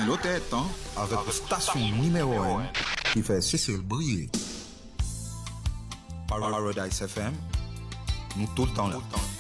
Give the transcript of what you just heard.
L'autre temps, avec la station numéro 1 qui fait Cécile briller. Paradise FM, nous tout le temps là.